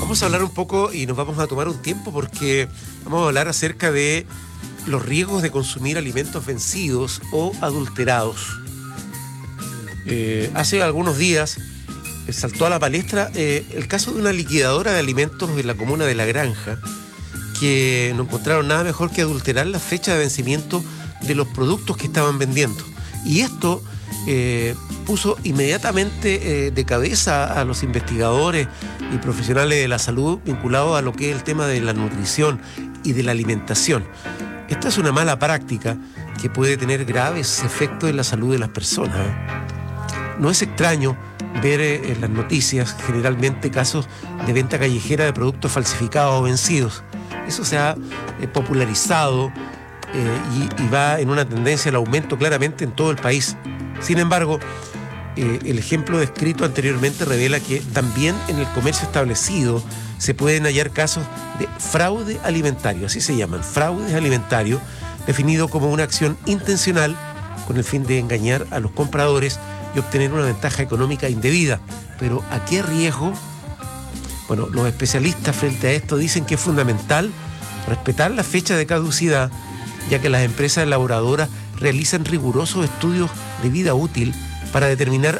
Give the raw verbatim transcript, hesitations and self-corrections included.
Vamos a hablar un poco y nos vamos a tomar un tiempo porque vamos a hablar acerca de los riesgos de consumir alimentos vencidos o adulterados. Eh, hace algunos días saltó a la palestra eh, el caso de una liquidadora de alimentos en la comuna de La Granja, que no encontraron nada mejor que adulterar la fecha de vencimiento de los productos que estaban vendiendo. Y esto eh, puso inmediatamente eh, de cabeza a los investigadores y profesionales de la salud vinculados a lo que es el tema de la nutrición y de la alimentación. Esta es una mala práctica que puede tener graves efectos en la salud de las personas. No es extraño ver eh, en las noticias generalmente casos de venta callejera de productos falsificados o vencidos. Eso se ha eh, popularizado eh, y, y va en una tendencia al aumento claramente en todo el país. Sin embargo, eh, el ejemplo descrito anteriormente revela que también en el comercio establecido se pueden hallar casos de fraude alimentario, así se llaman, fraudes alimentarios, definido como una acción intencional con el fin de engañar a los compradores y obtener una ventaja económica indebida. Pero ¿a qué riesgo? Bueno, los especialistas frente a esto dicen que es fundamental respetar la fecha de caducidad, ya que las empresas elaboradoras realizan rigurosos estudios de vida útil para determinar